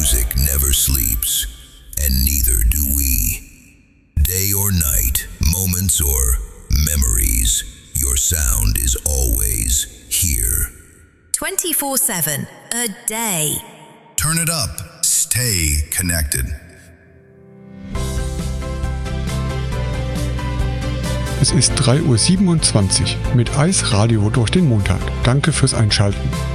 music never sleeps, and neither do we. Day or night, moments or memories, your sound is always here. 24/7, a day. Turn it up. Stay connected. Es ist 3:27 Uhr mit Eis Radio durch den Montag. Danke fürs Einschalten.